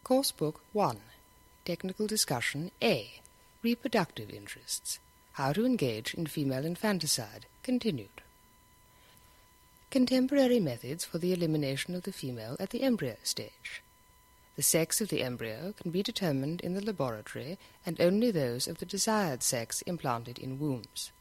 Coursebook 1. Technical Discussion A. Reproductive Interests. How to Engage in Female Infanticide. Continued. Contemporary methods for the elimination of the female at the embryo stage. The sex of the embryo can be determined in the laboratory, and only those of the desired sex implanted in wombs.